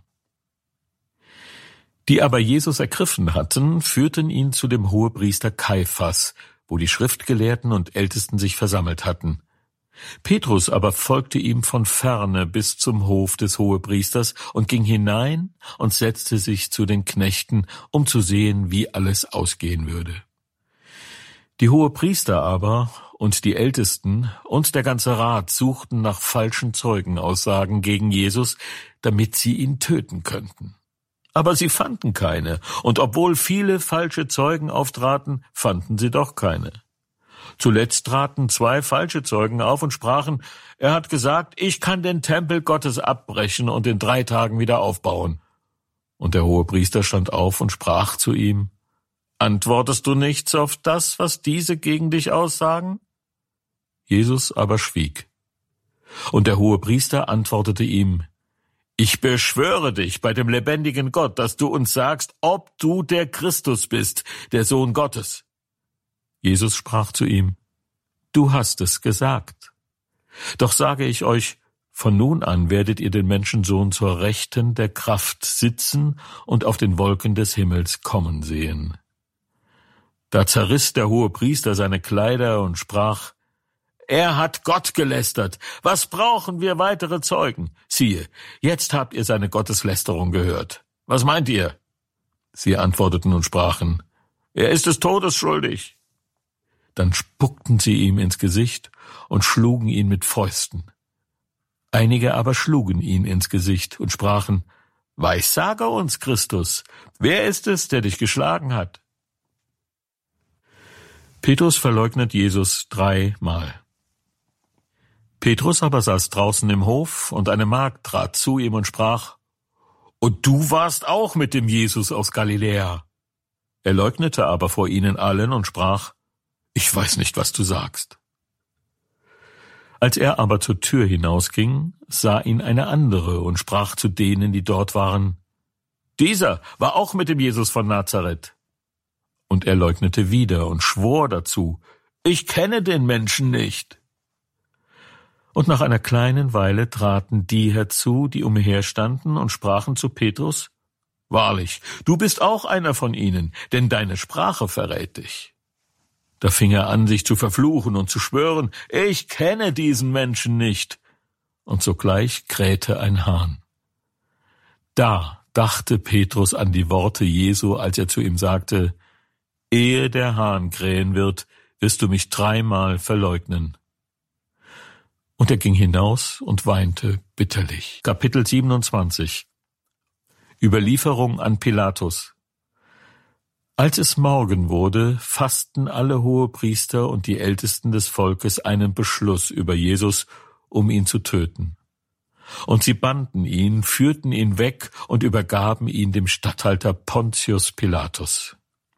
Die aber Jesus ergriffen hatten, führten ihn zu dem Hohepriester Kaiphas, wo die Schriftgelehrten und Ältesten sich versammelt hatten. Petrus aber folgte ihm von ferne bis zum Hof des Hohepriesters und ging hinein und setzte sich zu den Knechten, um zu sehen, wie alles ausgehen würde. Die Hohepriester aber und die Ältesten und der ganze Rat suchten nach falschen Zeugenaussagen gegen Jesus, damit sie ihn töten könnten. Aber sie fanden keine, und obwohl viele falsche Zeugen auftraten, fanden sie doch keine. Zuletzt traten zwei falsche Zeugen auf und sprachen, er hat gesagt, ich kann den Tempel Gottes abbrechen und in drei Tagen wieder aufbauen. Und der Hohepriester stand auf und sprach zu ihm, antwortest du nichts auf das, was diese gegen dich aussagen? Jesus aber schwieg. Und der Hohepriester antwortete ihm, ich beschwöre dich bei dem lebendigen Gott, dass du uns sagst, ob du der Christus bist, der Sohn Gottes. Jesus sprach zu ihm, du hast es gesagt. Doch sage ich euch, von nun an werdet ihr den Menschensohn zur Rechten der Kraft sitzen und auf den Wolken des Himmels kommen sehen. Da zerriss der Hohepriester seine Kleider und sprach, er hat Gott gelästert. Was brauchen wir weitere Zeugen? Siehe, jetzt habt ihr seine Gotteslästerung gehört. Was meint ihr? Sie antworteten und sprachen, er ist des Todes schuldig. Dann spuckten sie ihm ins Gesicht und schlugen ihn mit Fäusten. Einige aber schlugen ihn ins Gesicht und sprachen, weissage uns, Christus, wer ist es, der dich geschlagen hat? Petrus verleugnet Jesus dreimal. Petrus aber saß draußen im Hof, und eine Magd trat zu ihm und sprach, und du warst auch mit dem Jesus aus Galiläa. Er leugnete aber vor ihnen allen und sprach, ich weiß nicht, was du sagst. Als er aber zur Tür hinausging, sah ihn eine andere und sprach zu denen, die dort waren, dieser war auch mit dem Jesus von Nazareth. Und er leugnete wieder und schwor dazu, ich kenne den Menschen nicht. Und nach einer kleinen Weile traten die herzu, die umherstanden, und sprachen zu Petrus, wahrlich, du bist auch einer von ihnen, denn deine Sprache verrät dich. Da fing er an, sich zu verfluchen und zu schwören, ich kenne diesen Menschen nicht. Und sogleich krähte ein Hahn. Da dachte Petrus an die Worte Jesu, als er zu ihm sagte, ehe der Hahn krähen wird, wirst du mich dreimal verleugnen. Und er ging hinaus und weinte bitterlich. Kapitel siebenundzwanzig. Überlieferung an Pilatus. Als es Morgen wurde, fassten alle Hohepriester und die Ältesten des Volkes einen Beschluss über Jesus, um ihn zu töten. Und sie banden ihn, führten ihn weg und übergaben ihn dem Statthalter Pontius Pilatus.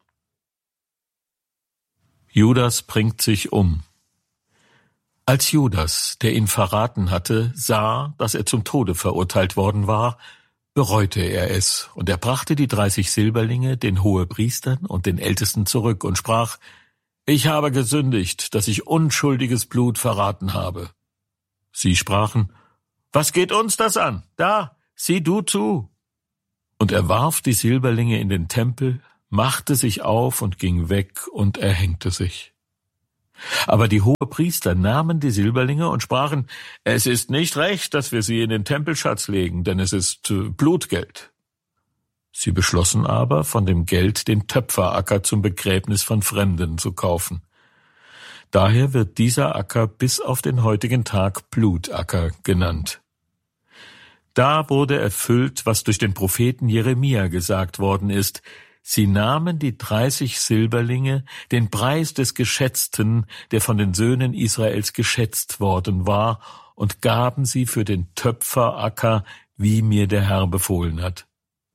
Judas bringt sich um. Als Judas, der ihn verraten hatte, sah, dass er zum Tode verurteilt worden war, bereute er es, und er brachte die dreißig Silberlinge den Hohepriestern und den Ältesten zurück und sprach, ich habe gesündigt, dass ich unschuldiges Blut verraten habe. Sie sprachen, was geht uns das an? Da, sieh du zu. Und er warf die Silberlinge in den Tempel, machte sich auf und ging weg und erhängte sich. Aber die Hohepriester nahmen die Silberlinge und sprachen, es ist nicht recht, dass wir sie in den Tempelschatz legen, denn es ist äh, Blutgeld. Sie beschlossen aber, von dem Geld den Töpferacker zum Begräbnis von Fremden zu kaufen. Daher wird dieser Acker bis auf den heutigen Tag Blutacker genannt. Da wurde erfüllt, was durch den Propheten Jeremia gesagt worden ist, sie nahmen die dreißig Silberlinge, den Preis des Geschätzten, der von den Söhnen Israels geschätzt worden war, und gaben sie für den Töpferacker, wie mir der Herr befohlen hat.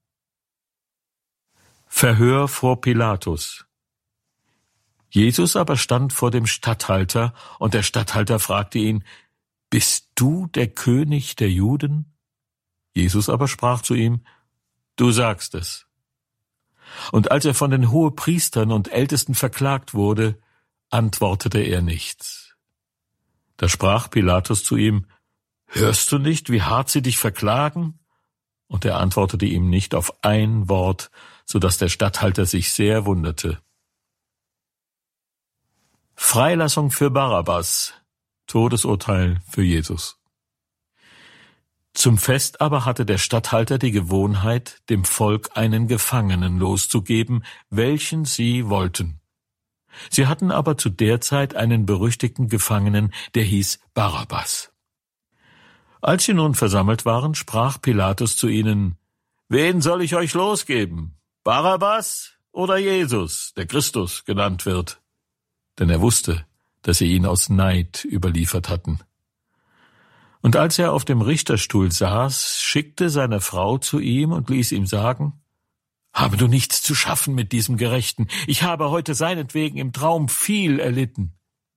Verhör vor Pilatus. Jesus aber stand vor dem Statthalter, und der Statthalter fragte ihn, »Bist du der König der Juden?« Jesus aber sprach zu ihm, »Du sagst es.« Und als er von den Hohepriestern und Ältesten verklagt wurde, antwortete er nichts. Da sprach Pilatus zu ihm, »Hörst du nicht, wie hart sie dich verklagen?« Und er antwortete ihm nicht auf ein Wort, so dass der Statthalter sich sehr wunderte. Freilassung für Barabbas, Todesurteil für Jesus. Zum Fest aber hatte der Statthalter die Gewohnheit, dem Volk einen Gefangenen loszugeben, welchen sie wollten. Sie hatten aber zu der Zeit einen berüchtigten Gefangenen, der hieß Barabbas. Als sie nun versammelt waren, sprach Pilatus zu ihnen, »Wen soll ich euch losgeben, Barabbas oder Jesus, der Christus genannt wird?« Denn er wusste, dass sie ihn aus Neid überliefert hatten. Und als er auf dem Richterstuhl saß, schickte seine Frau zu ihm und ließ ihm sagen, »Habe du nichts zu schaffen mit diesem Gerechten, ich habe heute seinetwegen im Traum viel erlitten.«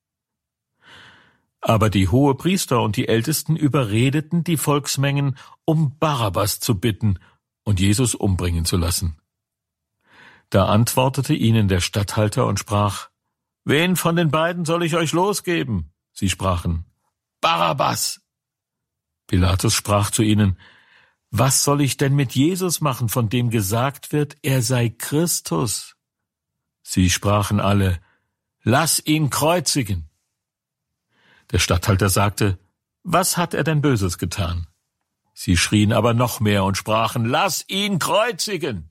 Aber die Hohepriester und die Ältesten überredeten die Volksmengen, um Barabbas zu bitten und Jesus umbringen zu lassen. Da antwortete ihnen der Statthalter und sprach, »Wen von den beiden soll ich euch losgeben?« Sie sprachen, »Barabbas!« Pilatus sprach zu ihnen, »Was soll ich denn mit Jesus machen, von dem gesagt wird, er sei Christus?« Sie sprachen alle, »Lass ihn kreuzigen!« Der Statthalter sagte, »Was hat er denn Böses getan?« Sie schrien aber noch mehr und sprachen, »Lass ihn kreuzigen!«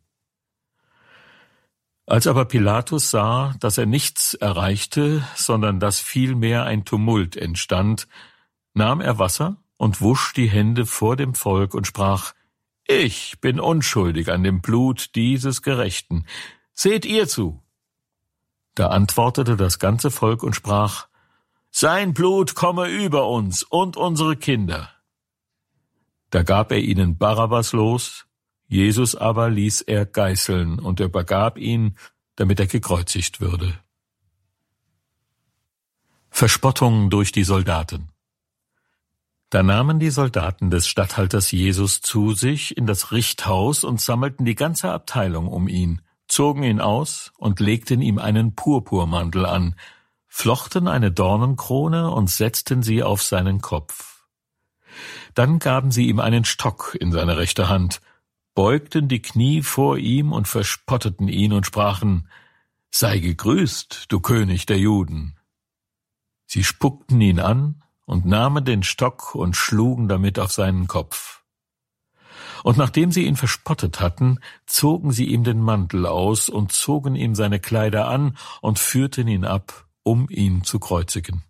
Als aber Pilatus sah, dass er nichts erreichte, sondern dass vielmehr ein Tumult entstand, nahm er Wasser und wusch die Hände vor dem Volk und sprach, »Ich bin unschuldig an dem Blut dieses Gerechten. Seht ihr zu!« Da antwortete das ganze Volk und sprach, »Sein Blut komme über uns und unsere Kinder.« Da gab er ihnen Barabbas los, Jesus aber ließ er geißeln und übergab ihn, damit er gekreuzigt würde. Verspottung durch die Soldaten. Da nahmen die Soldaten des Statthalters Jesus zu sich in das Richthaus und sammelten die ganze Abteilung um ihn, zogen ihn aus und legten ihm einen Purpurmantel an, flochten eine Dornenkrone und setzten sie auf seinen Kopf. Dann gaben sie ihm einen Stock in seine rechte Hand, beugten die Knie vor ihm und verspotteten ihn und sprachen, »Sei gegrüßt, du König der Juden!« Sie spuckten ihn an und nahmen den Stock und schlugen damit auf seinen Kopf. Und nachdem sie ihn verspottet hatten, zogen sie ihm den Mantel aus und zogen ihm seine Kleider an und führten ihn ab, um ihn zu kreuzigen.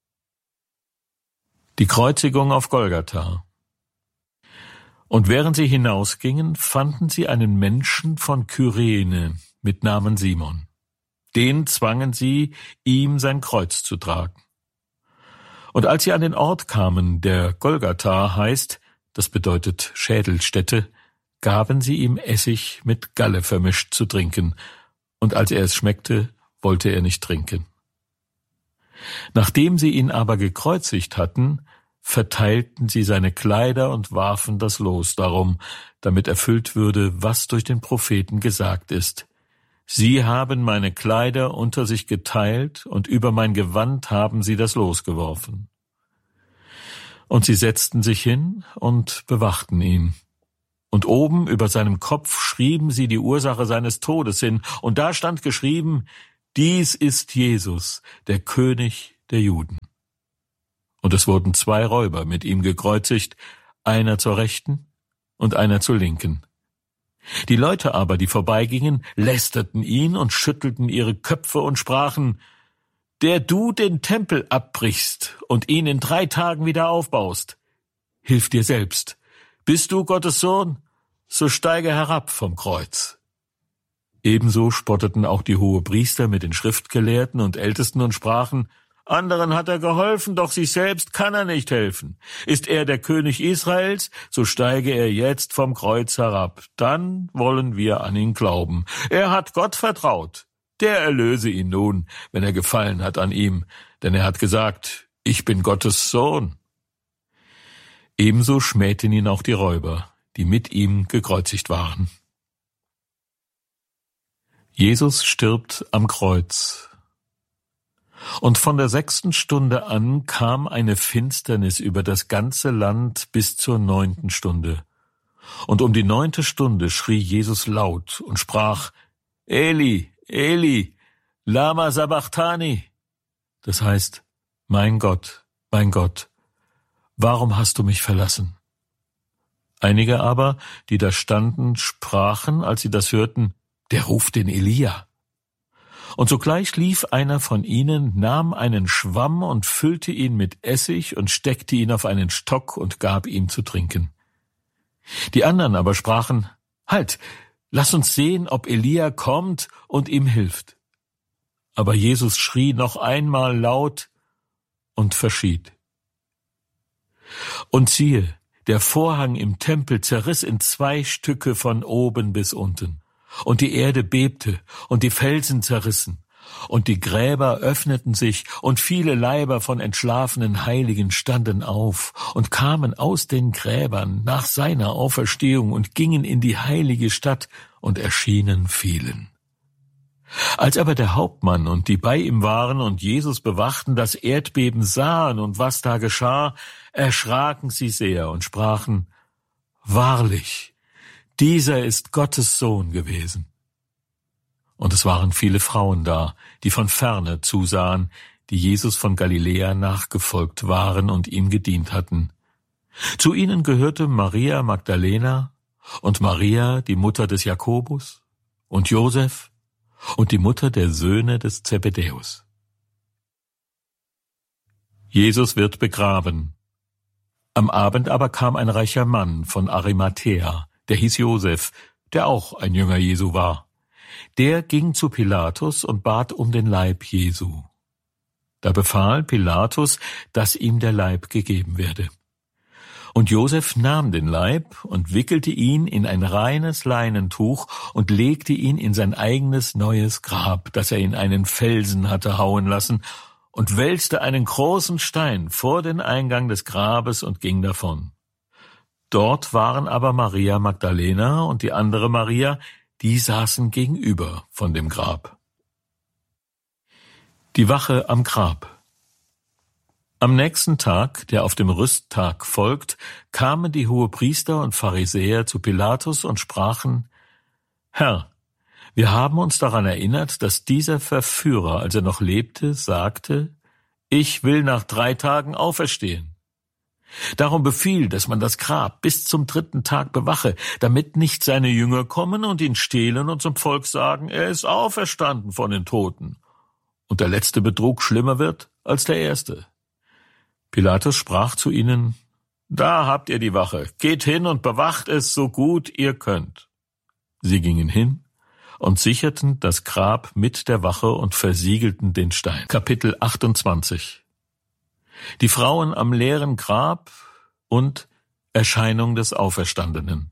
Die Kreuzigung auf Golgatha. Und während sie hinausgingen, fanden sie einen Menschen von Kyrene mit Namen Simon. Den zwangen sie, ihm sein Kreuz zu tragen. Und als sie an den Ort kamen, der Golgatha heißt, das bedeutet Schädelstätte, gaben sie ihm Essig mit Galle vermischt zu trinken, und als er es schmeckte, wollte er nicht trinken. Nachdem sie ihn aber gekreuzigt hatten, verteilten sie seine Kleider und warfen das Los darum, damit erfüllt würde, was durch den Propheten gesagt ist. Sie haben meine Kleider unter sich geteilt, und über mein Gewand haben sie das Los geworfen. Und sie setzten sich hin und bewachten ihn. Und oben über seinem Kopf schrieben sie die Ursache seines Todes hin, und da stand geschrieben: Dies ist Jesus, der König der Juden. Und es wurden zwei Räuber mit ihm gekreuzigt, einer zur Rechten und einer zur Linken. Die Leute aber, die vorbeigingen, lästerten ihn und schüttelten ihre Köpfe und sprachen: Der du den Tempel abbrichst und ihn in drei Tagen wieder aufbaust, hilf dir selbst. Bist du Gottes Sohn, so steige herab vom Kreuz. Ebenso spotteten auch die Hohepriester mit den Schriftgelehrten und Ältesten und sprachen: Anderen hat er geholfen, doch sich selbst kann er nicht helfen. Ist er der König Israels, so steige er jetzt vom Kreuz herab. Dann wollen wir an ihn glauben. Er hat Gott vertraut. Der erlöse ihn nun, wenn er gefallen hat an ihm. Denn er hat gesagt: Ich bin Gottes Sohn. Ebenso schmähten ihn auch die Räuber, die mit ihm gekreuzigt waren. Jesus stirbt am Kreuz. Und von der sechsten Stunde an kam eine Finsternis über das ganze Land bis zur neunten Stunde. Und um die neunte Stunde schrie Jesus laut und sprach: Eli, Eli, lama sabachthani. Das heißt: Mein Gott, mein Gott, warum hast du mich verlassen? Einige aber, die da standen, sprachen, als sie das hörten: Der ruft den Elia. Und sogleich lief einer von ihnen, nahm einen Schwamm und füllte ihn mit Essig und steckte ihn auf einen Stock und gab ihm zu trinken. Die anderen aber sprachen: Halt, lass uns sehen, ob Elia kommt und ihm hilft. Aber Jesus schrie noch einmal laut und verschied. Und siehe, der Vorhang im Tempel zerriss in zwei Stücke von oben bis unten. Und die Erde bebte, und die Felsen zerrissen, und die Gräber öffneten sich, und viele Leiber von entschlafenen Heiligen standen auf und kamen aus den Gräbern nach seiner Auferstehung und gingen in die heilige Stadt und erschienen vielen. Als aber der Hauptmann und die bei ihm waren und Jesus bewachten, das Erdbeben sahen und was da geschah, erschraken sie sehr und sprachen: Wahrlich, dieser ist Gottes Sohn gewesen. Und es waren viele Frauen da, die von ferne zusahen, die Jesus von Galiläa nachgefolgt waren und ihm gedient hatten. Zu ihnen gehörte Maria Magdalena und Maria, die Mutter des Jakobus, und Josef und die Mutter der Söhne des Zebedäus. Jesus wird begraben. Am Abend aber kam ein reicher Mann von Arimathäa, der hieß Josef, der auch ein Jünger Jesu war. Der ging zu Pilatus und bat um den Leib Jesu. Da befahl Pilatus, dass ihm der Leib gegeben werde. Und Josef nahm den Leib und wickelte ihn in ein reines Leinentuch und legte ihn in sein eigenes neues Grab, das er in einen Felsen hatte hauen lassen, und wälzte einen großen Stein vor den Eingang des Grabes und ging davon. Dort waren aber Maria Magdalena und die andere Maria, die saßen gegenüber von dem Grab. Die Wache am Grab. Am nächsten Tag, der auf dem Rüsttag folgt, kamen die Hohepriester und Pharisäer zu Pilatus und sprachen: Herr, wir haben uns daran erinnert, dass dieser Verführer, als er noch lebte, sagte: Ich will nach drei Tagen auferstehen. Darum befiehl, dass man das Grab bis zum dritten Tag bewache, damit nicht seine Jünger kommen und ihn stehlen und zum Volk sagen: Er ist auferstanden von den Toten, und der letzte Betrug schlimmer wird als der erste. Pilatus sprach zu ihnen: Da habt ihr die Wache, geht hin und bewacht es so gut ihr könnt. Sie gingen hin und sicherten das Grab mit der Wache und versiegelten den Stein. Kapitel achtundzwanzig. Die Frauen am leeren Grab und Erscheinung des Auferstandenen.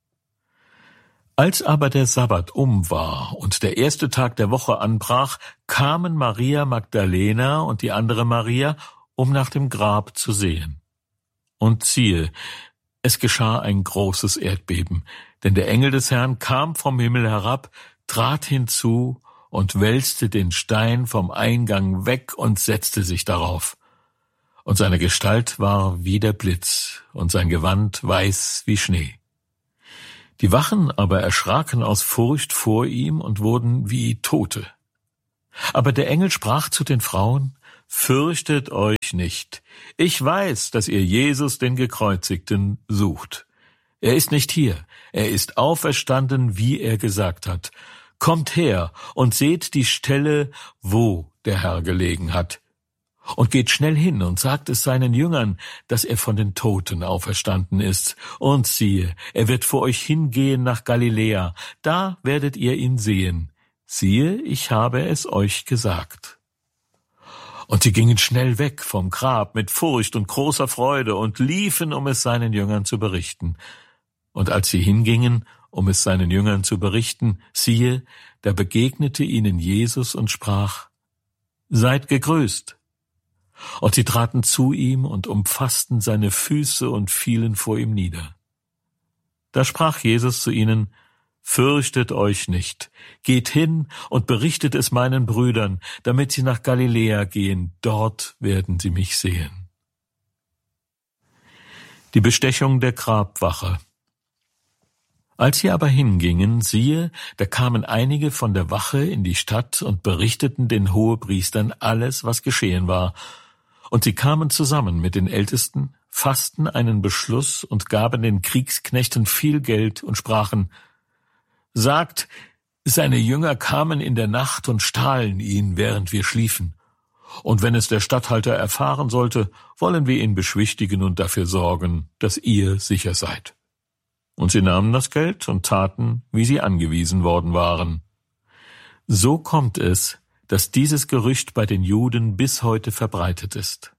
Als aber der Sabbat um war und der erste Tag der Woche anbrach, kamen Maria Magdalena und die andere Maria, um nach dem Grab zu sehen. Und siehe, es geschah ein großes Erdbeben, denn der Engel des Herrn kam vom Himmel herab, trat hinzu und wälzte den Stein vom Eingang weg und setzte sich darauf. Und seine Gestalt war wie der Blitz und sein Gewand weiß wie Schnee. Die Wachen aber erschraken aus Furcht vor ihm und wurden wie Tote. Aber der Engel sprach zu den Frauen: Fürchtet euch nicht. Ich weiß, dass ihr Jesus, den Gekreuzigten, sucht. Er ist nicht hier. Er ist auferstanden, wie er gesagt hat. Kommt her und seht die Stelle, wo der Herr gelegen hat. Und geht schnell hin und sagt es seinen Jüngern, dass er von den Toten auferstanden ist. Und siehe, er wird vor euch hingehen nach Galiläa. Da werdet ihr ihn sehen. Siehe, ich habe es euch gesagt. Und sie gingen schnell weg vom Grab mit Furcht und großer Freude und liefen, um es seinen Jüngern zu berichten. Und als sie hingingen, um es seinen Jüngern zu berichten, siehe, da begegnete ihnen Jesus und sprach: Seid gegrüßt. Und sie traten zu ihm und umfassten seine Füße und fielen vor ihm nieder. Da sprach Jesus zu ihnen: Fürchtet euch nicht, geht hin und berichtet es meinen Brüdern, damit sie nach Galiläa gehen, dort werden sie mich sehen. Die Bestechung der Grabwache. Als sie aber hingingen, siehe, da kamen einige von der Wache in die Stadt und berichteten den Hohepriestern alles, was geschehen war. Und sie kamen zusammen mit den Ältesten, fassten einen Beschluss und gaben den Kriegsknechten viel Geld und sprachen: Sagt, seine Jünger kamen in der Nacht und stahlen ihn, während wir schliefen. Und wenn es der Statthalter erfahren sollte, wollen wir ihn beschwichtigen und dafür sorgen, dass ihr sicher seid. Und sie nahmen das Geld und taten, wie sie angewiesen worden waren. So kommt es, dass dieses Gerücht bei den Juden bis heute verbreitet ist.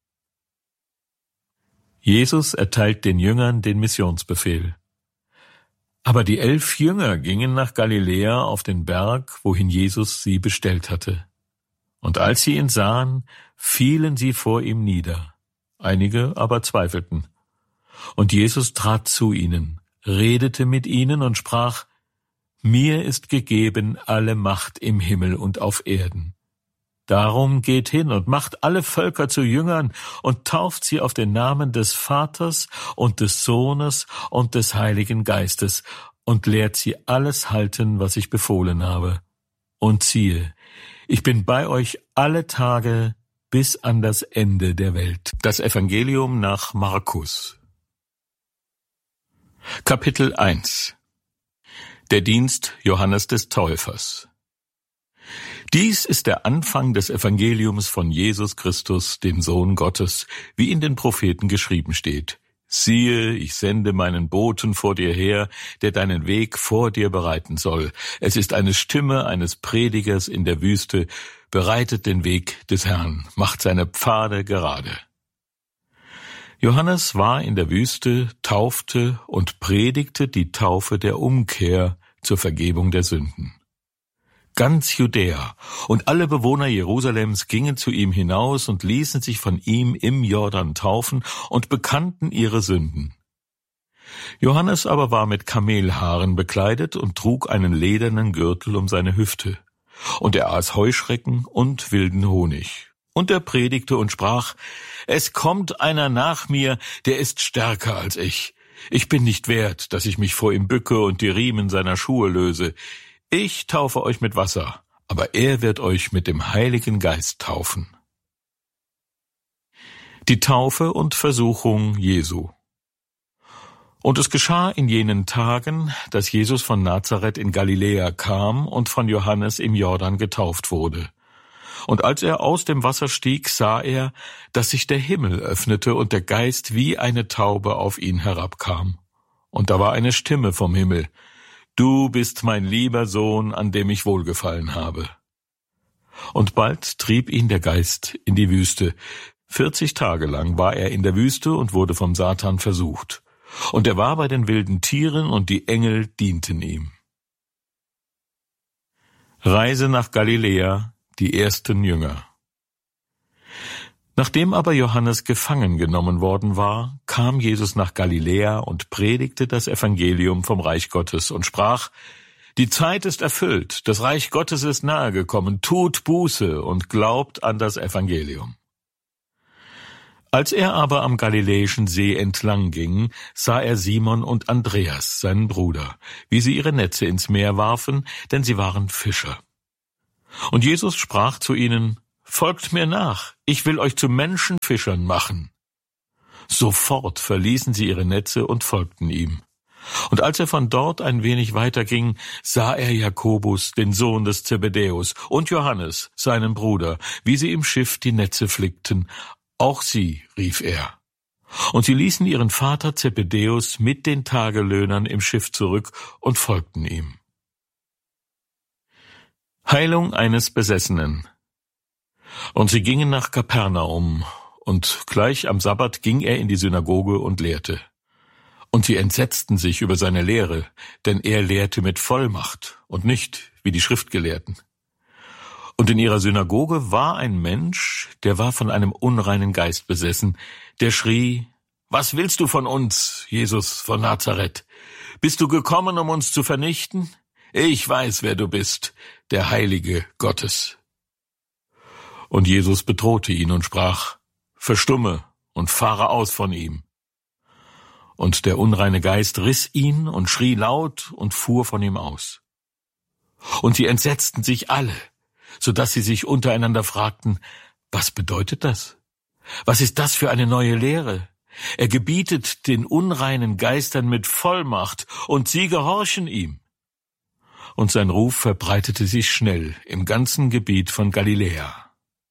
Jesus erteilt den Jüngern den Missionsbefehl. Aber die elf Jünger gingen nach Galiläa auf den Berg, wohin Jesus sie bestellt hatte. Und als sie ihn sahen, fielen sie vor ihm nieder. Einige aber zweifelten. Und Jesus trat zu ihnen, redete mit ihnen und sprach: Mir ist gegeben alle Macht im Himmel und auf Erden. Darum geht hin und macht alle Völker zu Jüngern und tauft sie auf den Namen des Vaters und des Sohnes und des Heiligen Geistes und lehrt sie alles halten, was ich befohlen habe. Und siehe, ich bin bei euch alle Tage bis an das Ende der Welt. Das Evangelium nach Markus. Kapitel eins. Der Dienst Johannes des Täufers. Dies ist der Anfang des Evangeliums von Jesus Christus, dem Sohn Gottes, wie in den Propheten geschrieben steht. Siehe, ich sende meinen Boten vor dir her, der deinen Weg vor dir bereiten soll. Es ist eine Stimme eines Predigers in der Wüste, bereitet den Weg des Herrn, macht seine Pfade gerade. Johannes war in der Wüste, taufte und predigte die Taufe der Umkehr zur Vergebung der Sünden. Ganz Judäa und alle Bewohner Jerusalems gingen zu ihm hinaus und ließen sich von ihm im Jordan taufen und bekannten ihre Sünden. Johannes aber war mit Kamelhaaren bekleidet und trug einen ledernen Gürtel um seine Hüfte. Und er aß Heuschrecken und wilden Honig. Und er predigte und sprach: Es kommt einer nach mir, der ist stärker als ich. Ich bin nicht wert, dass ich mich vor ihm bücke und die Riemen seiner Schuhe löse. Ich taufe euch mit Wasser, aber er wird euch mit dem Heiligen Geist taufen. Die Taufe und Versuchung Jesu. Und es geschah in jenen Tagen, dass Jesus von Nazareth in Galiläa kam und von Johannes im Jordan getauft wurde. Und als er aus dem Wasser stieg, sah er, dass sich der Himmel öffnete und der Geist wie eine Taube auf ihn herabkam. Und da war eine Stimme vom Himmel: Du bist mein lieber Sohn, an dem ich wohlgefallen habe. Und bald trieb ihn der Geist in die Wüste. Vierzig Tage lang war er in der Wüste und wurde vom Satan versucht. Und er war bei den wilden Tieren, und die Engel dienten ihm. Reise nach Galiläa, die ersten Jünger. Nachdem aber Johannes gefangen genommen worden war, kam Jesus nach Galiläa und predigte das Evangelium vom Reich Gottes und sprach: Die Zeit ist erfüllt, das Reich Gottes ist nahegekommen, tut Buße und glaubt an das Evangelium. Als er aber am Galiläischen See entlang ging, sah er Simon und Andreas, seinen Bruder, wie sie ihre Netze ins Meer warfen, denn sie waren Fischer. Und Jesus sprach zu ihnen: Folgt mir nach, ich will euch zu Menschenfischern machen. Sofort verließen sie ihre Netze und folgten ihm. Und als er von dort ein wenig weiterging, sah er Jakobus, den Sohn des Zebedäus, und Johannes, seinen Bruder, wie sie im Schiff die Netze flickten. Auch sie, rief er. Und sie ließen ihren Vater Zebedäus mit den Tagelöhnern im Schiff zurück und folgten ihm. Heilung eines Besessenen. Und sie gingen nach Kapernaum, und gleich am Sabbat ging er in die Synagoge und lehrte. Und sie entsetzten sich über seine Lehre, denn er lehrte mit Vollmacht und nicht wie die Schriftgelehrten. Und in ihrer Synagoge war ein Mensch, der war von einem unreinen Geist besessen, der schrie: Was willst du von uns, Jesus von Nazareth? Bist du gekommen, um uns zu vernichten? Ich weiß, wer du bist, der Heilige Gottes. Und Jesus bedrohte ihn und sprach: Verstumme und fahre aus von ihm. Und der unreine Geist riss ihn und schrie laut und fuhr von ihm aus. Und sie entsetzten sich alle, so dass sie sich untereinander fragten: Was bedeutet das? Was ist das für eine neue Lehre? Er gebietet den unreinen Geistern mit Vollmacht, und sie gehorchen ihm. Und sein Ruf verbreitete sich schnell im ganzen Gebiet von Galiläa.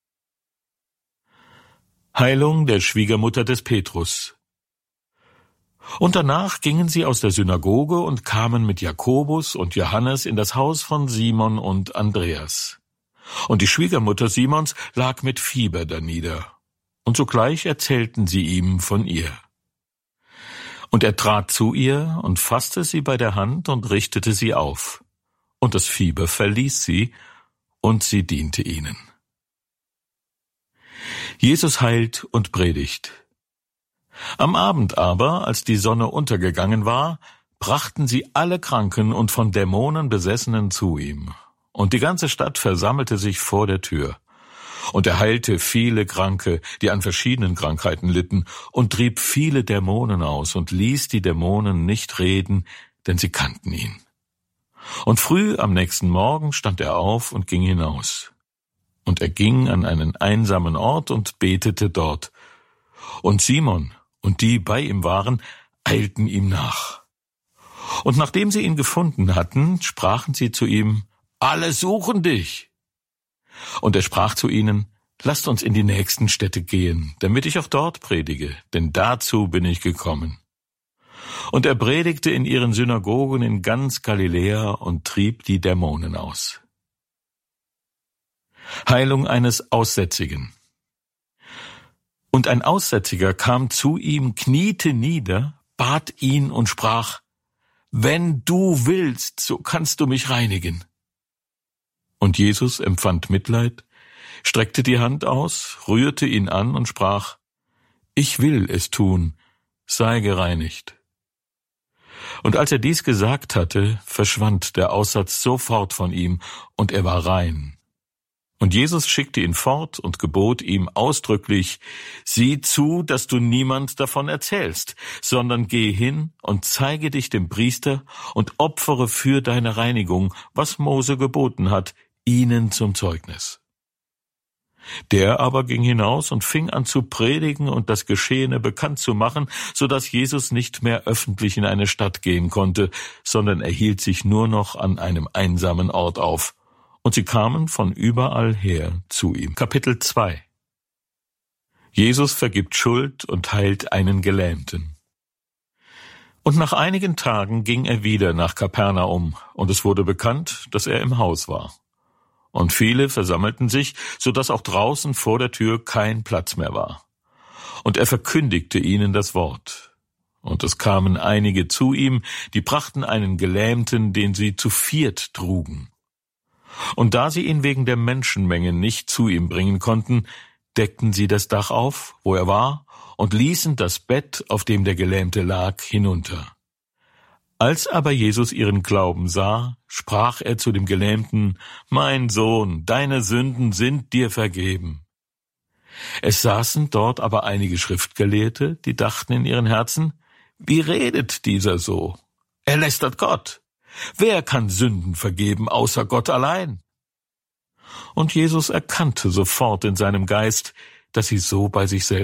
Heilung der Schwiegermutter des Petrus. Und danach gingen sie aus der Synagoge und kamen mit Jakobus und Johannes in das Haus von Simon und Andreas. Und die Schwiegermutter Simons lag mit Fieber danieder, und sogleich erzählten sie ihm von ihr. Und er trat zu ihr und fasste sie bei der Hand und richtete sie auf, und das Fieber verließ sie, und sie diente ihnen. Jesus heilt und predigt. Am Abend aber, als die Sonne untergegangen war, brachten sie alle Kranken und von Dämonen Besessenen zu ihm. Und die ganze Stadt versammelte sich vor der Tür. Und er heilte viele Kranke, die an verschiedenen Krankheiten litten, und trieb viele Dämonen aus und ließ die Dämonen nicht reden, denn sie kannten ihn. Und früh am nächsten Morgen stand er auf und ging hinaus. Und er ging an einen einsamen Ort und betete dort. Und Simon und die bei ihm waren, eilten ihm nach. Und nachdem sie ihn gefunden hatten, sprachen sie zu ihm: Alle suchen dich. Und er sprach zu ihnen: Lasst uns in die nächsten Städte gehen, damit ich auch dort predige, denn dazu bin ich gekommen. Und er predigte in ihren Synagogen in ganz Galiläa und trieb die Dämonen aus. Heilung eines Aussätzigen. Und ein Aussätziger kam zu ihm, kniete nieder, bat ihn und sprach: Wenn du willst, so kannst du mich reinigen. Und Jesus empfand Mitleid, streckte die Hand aus, rührte ihn an und sprach: Ich will es tun, sei gereinigt. Und als er dies gesagt hatte, verschwand der Aussatz sofort von ihm, und er war rein. Und Jesus schickte ihn fort und gebot ihm ausdrücklich: Sieh zu, dass du niemand davon erzählst, sondern geh hin und zeige dich dem Priester und opfere für deine Reinigung, was Mose geboten hat, ihnen zum Zeugnis. Der aber ging hinaus und fing an zu predigen und das Geschehene bekannt zu machen, so dass Jesus nicht mehr öffentlich in eine Stadt gehen konnte, sondern er hielt sich nur noch an einem einsamen Ort auf. Und sie kamen von überall her zu ihm. Kapitel zwei. Jesus vergibt Schuld und heilt einen Gelähmten. Und nach einigen Tagen ging er wieder nach Kapernaum, und es wurde bekannt, dass er im Haus war. Und viele versammelten sich, so dass auch draußen vor der Tür kein Platz mehr war. Und er verkündigte ihnen das Wort. Und es kamen einige zu ihm, die brachten einen Gelähmten, den sie zu viert trugen. Und da sie ihn wegen der Menschenmenge nicht zu ihm bringen konnten, deckten sie das Dach auf, wo er war, und ließen das Bett, auf dem der Gelähmte lag, hinunter. Als aber Jesus ihren Glauben sah, sprach er zu dem Gelähmten: Mein Sohn, deine Sünden sind dir vergeben. Es saßen dort aber einige Schriftgelehrte, die dachten in ihren Herzen: Wie redet dieser so? Er lästert Gott. Wer kann Sünden vergeben, außer Gott allein? Und Jesus erkannte sofort in seinem Geist, dass sie so bei sich selbst